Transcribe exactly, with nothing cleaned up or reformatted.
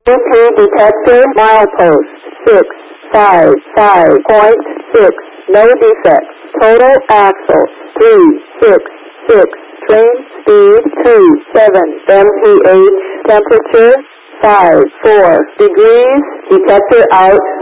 U P detector milepost six five five point six, no defects. Total axle three six six, train speed two seven M P H, temperature five four degrees, detector out.